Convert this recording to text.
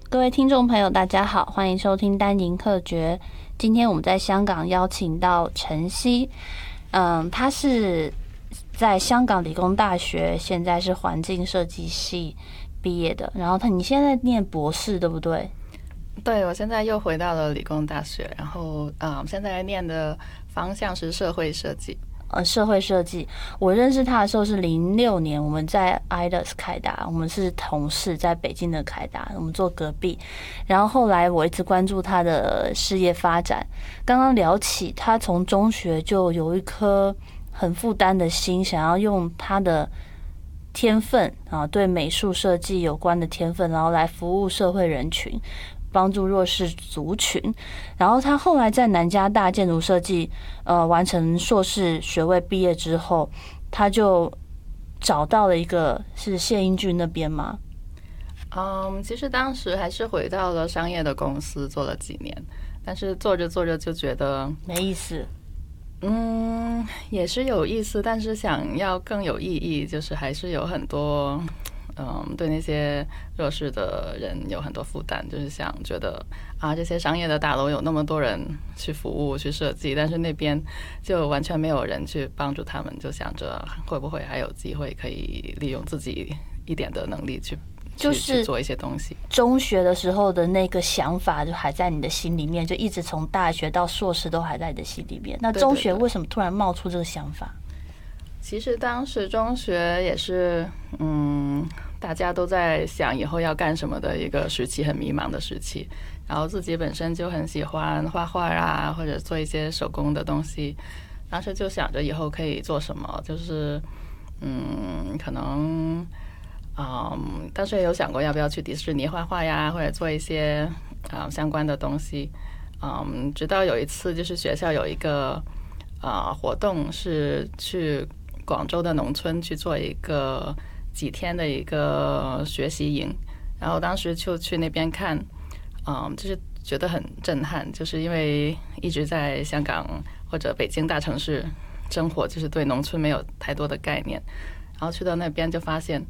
各位听众朋友大家好，欢迎收听丹宁客诀。今天我们在香港邀请到陈希，他是在香港理工大学，现在是环境设计系毕业的，然后你现在念博士对不对？ 对，我现在又回到了理工大学，然后现在念的方向是社会设计。 社会设计，我认识他的时候是06年，我们在 IDES 凯达，我们是同事，在北京的凯达，我们坐隔壁。然后后来我一直关注他的事业发展。刚刚聊起，他从中学就有一颗很负担的心，想要用他的天分啊，对美术设计有关的天分，然后来服务社会人群，帮助弱势族群。然后他后来在南加大建筑设计完成硕士学位毕业之后，他就找到了一个是谢英俊那边吗？ 其实当时还是回到了商业的公司做了几年，但是做着做着就觉得没意思。 也是有意思，但是想要更有意义，就是还是有很多对那些弱势的人有很多负担，就是想觉得这些商业的大楼有那么多人去服务去设计，但是那边就完全没有人去帮助他们，就想着会不会还有机会可以利用自己一点的能力去做一些东西。 中学的时候的那个想法就还在你的心里面，就一直从大学到硕士都还在你的心里面。那中学为什么突然冒出这个想法？ 其实当时中学也是大家都在想以后要干什么的一个时期，很迷茫的时期。然后自己本身就很喜欢画画啊，或者做一些手工的东西。当时就想着以后可以做什么，就是可能当时也有想过要不要去迪士尼画画呀，或者做一些相关的东西。直到有一次就是学校有一个活动，是去广州的农村去做一个几天的一个学习营，然后当时就去那边看，就是觉得很震撼，就是因为一直在香港或者北京大城市生活，就是对农村没有太多的概念，然后去到那边就发现